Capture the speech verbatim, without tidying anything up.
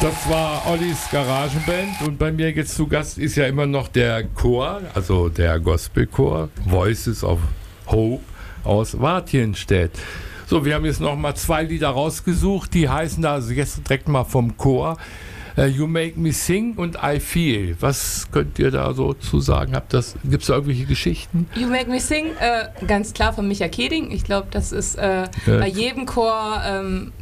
Das war Ollis Garagenband und bei mir jetzt zu Gast ist ja immer noch der Chor, also der Gospelchor Voices of Hope aus Wartjenstedt. So, wir haben jetzt noch mal zwei Lieder rausgesucht, die heißen da, also jetzt direkt mal vom Chor, uh, You Make Me Sing und I Feel. Was könnt ihr da so zu sagen? Gibt es da irgendwelche Geschichten? You Make Me Sing, äh, ganz klar von Micha Keding. Ich glaube, das ist äh, ja. bei jedem Chor ähm,